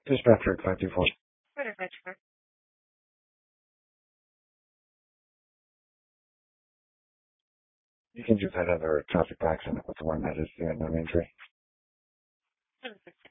Dispatcher 524. You can do that other traffic accident with the one that is the unknown injury.